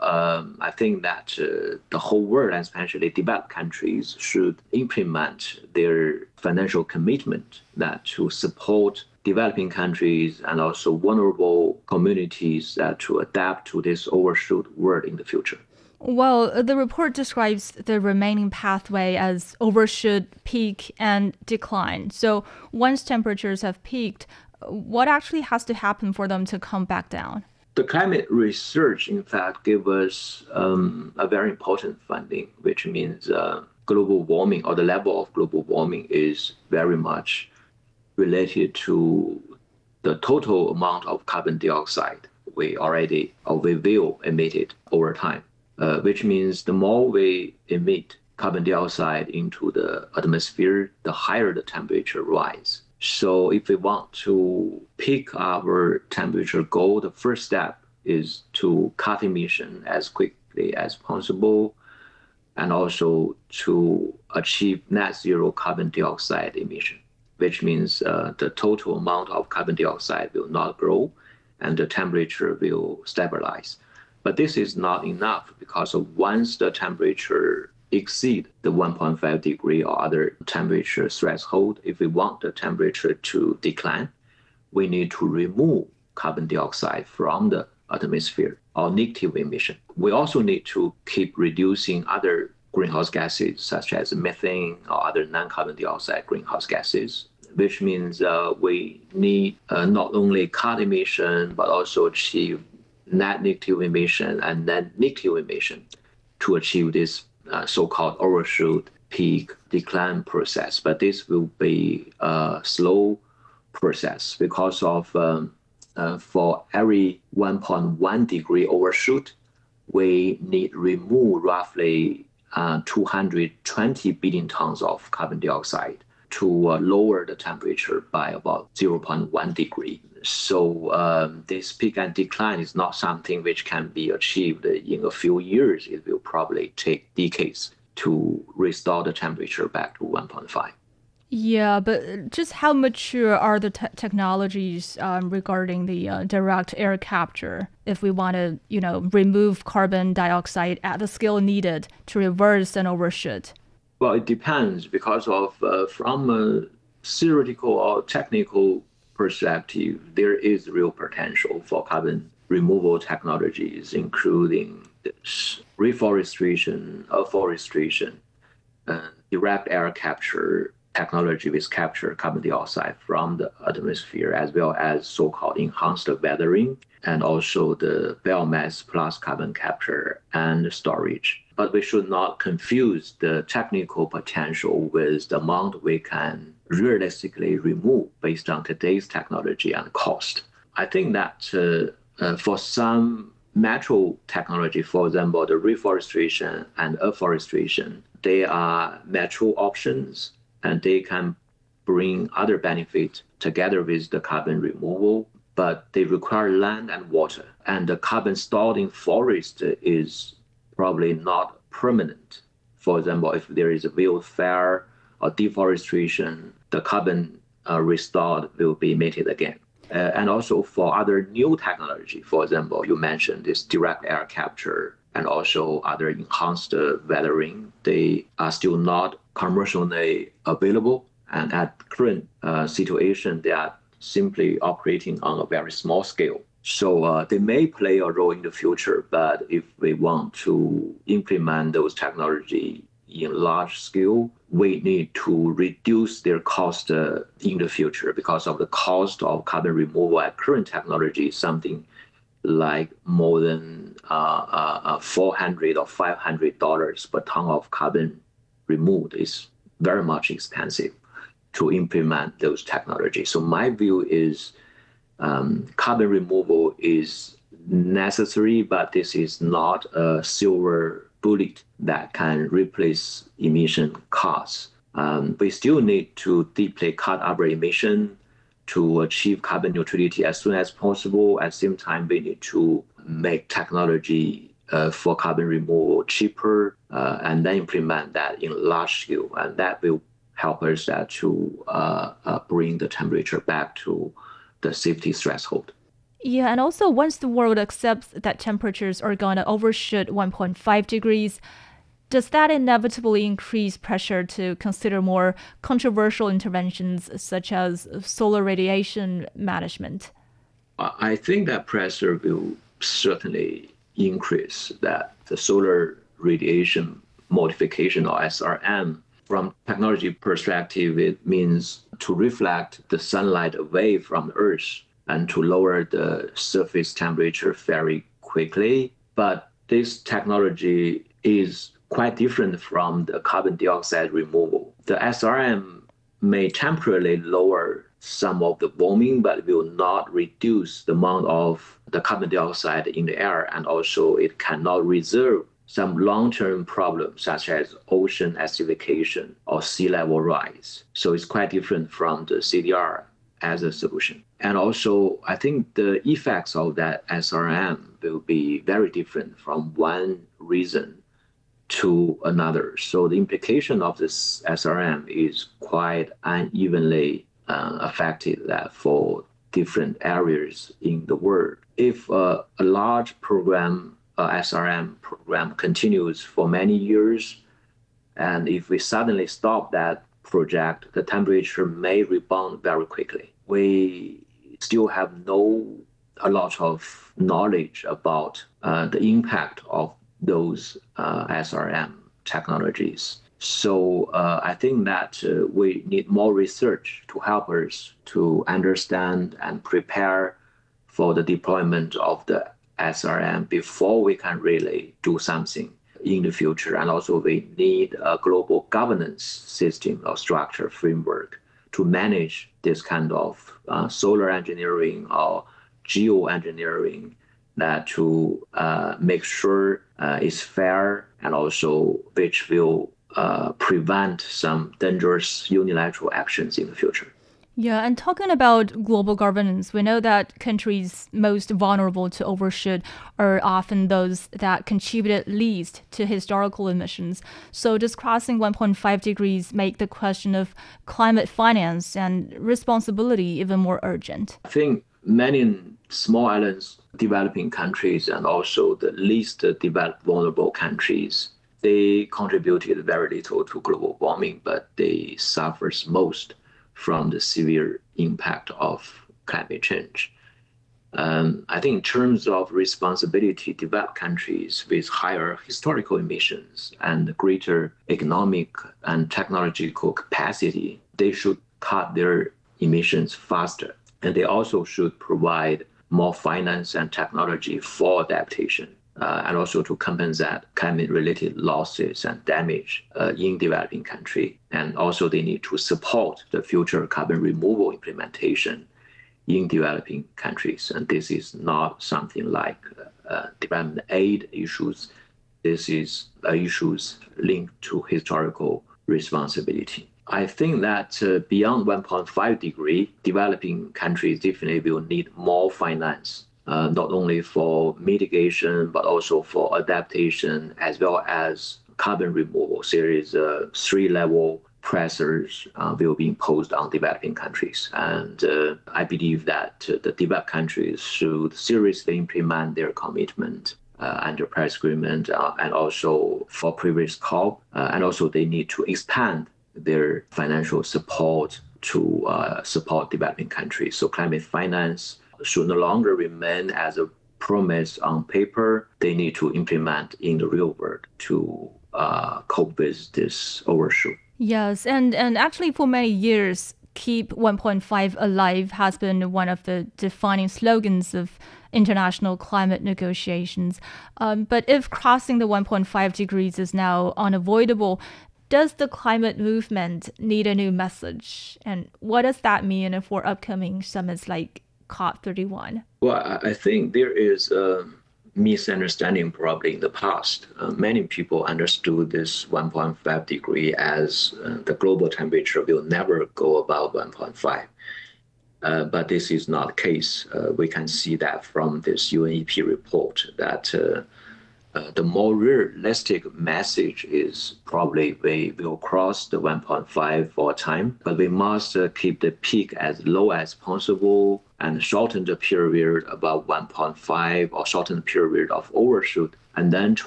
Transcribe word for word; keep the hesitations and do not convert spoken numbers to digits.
um, I think that uh, the whole world, and especially developed countries, should implement their financial commitment that to support developing countries and also vulnerable communities that to adapt to this overshoot world in the future. Well, the report describes the remaining pathway as overshoot, peak, and decline. So once temperatures have peaked, what actually has to happen for them to come back down? The climate research, in fact, gave us um, a very important finding, which means uh, global warming or the level of global warming is very much related to the total amount of carbon dioxide we already or we will emit it over time, uh, which means the more we emit carbon dioxide into the atmosphere, the higher the temperature rise. So if we want to pick our temperature goal, the first step is to cut emission as quickly as possible and also to achieve net zero carbon dioxide emission, which means uh, the total amount of carbon dioxide will not grow and the temperature will stabilize. But this is not enough because once the temperature exceed the one point five degree or other temperature threshold, if we want the temperature to decline, we need to remove carbon dioxide from the atmosphere or negative emission. We also need to keep reducing other greenhouse gases such as methane or other non-carbon dioxide greenhouse gases, which means uh, we need uh, not only cut emission, but also achieve net negative emission and net negative emission to achieve this uh, so-called overshoot peak decline process. But this will be a slow process because of um, uh, for every one point one degree overshoot, we need remove roughly uh, two hundred twenty billion tons of carbon dioxide to uh, lower the temperature by about zero point one degree. So um, this peak and decline is not something which can be achieved in a few years. It will probably take decades to restore the temperature back to one point five. Yeah, but just how mature are the te- technologies um, regarding the uh, direct air capture if we want to, you know, remove carbon dioxide at the scale needed to reverse an overshoot? Well, it depends because of uh, from a theoretical or technical perspective, there is real potential for carbon removal technologies, including this reforestation, afforestation, uh, direct air capture technology which capture carbon dioxide from the atmosphere, as well as so-called enhanced weathering, and also the biomass plus carbon capture and storage. But we should not confuse the technical potential with the amount we can realistically remove based on today's technology and cost. I think that uh, uh, for some natural technology, for example, the reforestation and afforestation, they are natural options and they can bring other benefits together with the carbon removal, but they require land and water. And the carbon stored in forest is probably not permanent. For example, if there is a wildfire or deforestation, the carbon uh, restored will be emitted again. Uh, and also for other new technology, for example, you mentioned this direct air capture and also other enhanced uh, weathering, they are still not commercially available. And at current uh, situation, they are simply operating on a very small scale. So uh, they may play a role in the future, but if we want to implement those technology in large scale, we need to reduce their cost uh, in the future because of the cost of carbon removal at current technology is something like more than uh, uh, four hundred or five hundred dollars per ton of carbon removed is very much expensive to implement those technologies. So my view is um, carbon removal is necessary, but this is not a silver bullet that can replace emission costs. Um, we still need to deeply cut our emission to achieve carbon neutrality as soon as possible. At the same time, we need to make technology uh, for carbon removal cheaper uh, and then implement that in large scale. And that will help us uh, to uh, uh, bring the temperature back to the safety threshold. Yeah, and also once the world accepts that temperatures are going to overshoot one point five degrees, does that inevitably increase pressure to consider more controversial interventions such as solar radiation management? I think that pressure will certainly increase that the solar radiation modification or S R M. From technology perspective, it means to reflect the sunlight away from Earth and to lower the surface temperature very quickly. But this technology is quite different from the carbon dioxide removal. The S R M may temporarily lower some of the warming, but will not reduce the amount of the carbon dioxide in the air. And also it cannot resolve some long-term problems such as ocean acidification or sea level rise. So it's quite different from the C D R as a solution. And also, I think the effects of that S R M will be very different from one reason to another. So the implication of this S R M is quite unevenly uh, affected that for different areas in the world. If uh, a large program, uh, S R M program continues for many years, and if we suddenly stop that project, the temperature may rebound very quickly. We still have no a lot of knowledge about uh, the impact of those uh, S R M technologies. So uh, I think that uh, we need more research to help us to understand and prepare for the deployment of the S R M before we can really do something in the future. And also we need a global governance system or structure framework to manage this kind of uh, solar engineering or geoengineering that to uh, make sure uh, it's fair and also which will uh, prevent some dangerous unilateral actions in the future. Yeah, and talking about global governance, we know that countries most vulnerable to overshoot are often those that contributed least to historical emissions. So does crossing one point five degrees make the question of climate finance and responsibility even more urgent? I think many small islands, developing countries, and also the least developed vulnerable countries, they contributed very little to global warming, but they suffer most from the severe impact of climate change. Um, I think in terms of responsibility, developed countries with higher historical emissions and greater economic and technological capacity, they should cut their emissions faster. And they also should provide more finance and technology for adaptation. Uh, and also to compensate climate-related losses and damage uh, in developing countries. And also they need to support the future carbon removal implementation in developing countries. And this is not something like uh, development aid issues. This is uh, issues linked to historical responsibility. I think that uh, beyond one point five degree, developing countries definitely will need more finance. Uh, not only for mitigation, but also for adaptation, as well as carbon removal. Series uh, three-level pressures uh, will be imposed on developing countries. And uh, I believe that uh, the developed countries should seriously implement their commitment uh, under Paris Agreement uh, and also for previous COP. Uh, and also they need to expand their financial support to uh, support developing countries. So climate finance should no longer remain as a promise on paper. They need to implement in the real world to uh, cope with this overshoot. Yes, and, and actually for many years, Keep one point five Alive has been one of the defining slogans of international climate negotiations. Um, but if crossing the one point five degrees is now unavoidable, does the climate movement need a new message? And what does that mean for upcoming summits like COP thirty-one? Well, I think there is a misunderstanding probably in the past. Uh, many people understood this one point five degree as uh, the global temperature will never go above one point five. Uh, but this is not the case. Uh, we can see that from this U N E P report that uh, Uh, the more realistic message is probably we will cross the one point five for a time, but we must uh, keep the peak as low as possible and shorten the period above one point five or shorten the period of overshoot, and then try